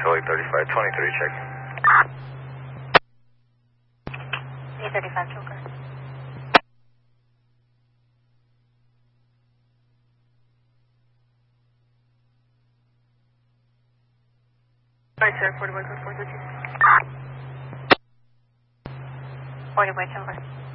Philly 3523, check. E35 choker. Right, sir, 41 code 422. 41 choker.